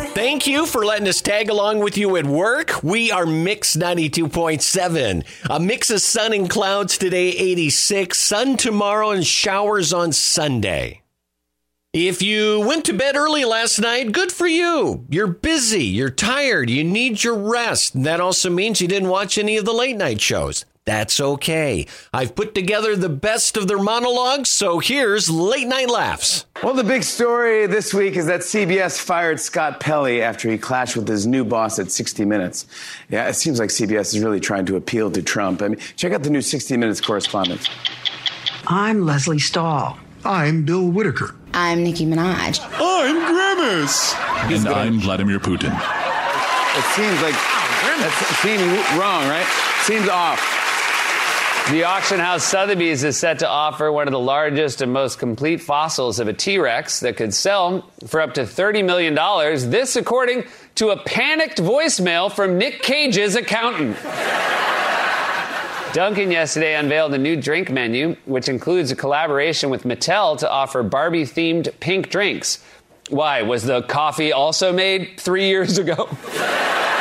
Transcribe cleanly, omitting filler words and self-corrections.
Thank you for letting us tag along with you at work. We are Mix 92.7. A mix of sun and clouds today, 86. Sun tomorrow and showers on Sunday. If you went to bed early last night, good for you. You're busy. You're tired. You need your rest. And that also means you didn't watch any of the late night shows. That's okay. I've put together the best of their monologues, so here's Late Night Laughs. Well, the big story this week is that CBS fired Scott Pelley after he clashed with his new boss at 60 Minutes. Yeah, it seems like CBS is really trying to appeal to Trump. I mean, check out the new 60 Minutes correspondence. I'm Leslie Stahl. I'm Bill Whitaker. I'm Nicki Minaj. I'm Grimace. And I'm Vladimir Putin. It seems like that seems wrong, right? Seems off. The auction house Sotheby's is set to offer one of the largest and most complete fossils of a T-Rex that could sell for up to $30 million. This according to a panicked voicemail from Nick Cage's accountant. Dunkin' yesterday unveiled a new drink menu, which includes a collaboration with Mattel to offer Barbie-themed pink drinks. Why, was the coffee also made 3 years ago?